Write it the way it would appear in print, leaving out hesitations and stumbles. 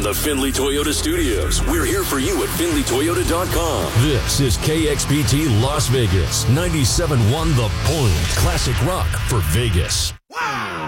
the Findlay Toyota Studios. We're here for you at FindlayToyota.com. This is KXPT Las Vegas, 97.1 The Point. Classic rock for Vegas.